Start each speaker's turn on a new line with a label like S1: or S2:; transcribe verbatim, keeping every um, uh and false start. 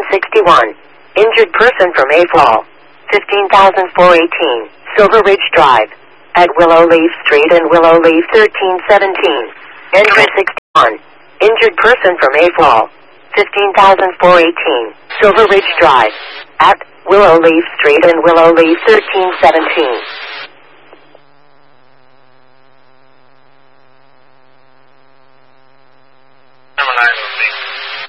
S1: sixty-one. Injured person from A F O L. fifteen thousand four hundred eighteen. Silver Ridge Drive. At Willow Leaf Street and Willow Leaf thirteen seventeen. Entry sixty-one. Injured person from A F O L. fifteen thousand four hundred eighteen. Silver Ridge Drive. At Willow Leaf Street and Willow Leaf thirteen seventeen.